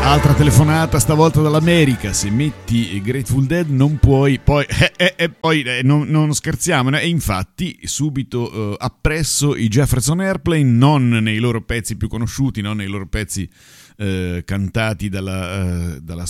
Altra telefonata, stavolta dall'America. Se metti Grateful Dead non puoi, poi non scherziamo. E infatti subito appresso i Jefferson Airplane, non nei loro pezzi più conosciuti, non nei loro pezzi cantati dalla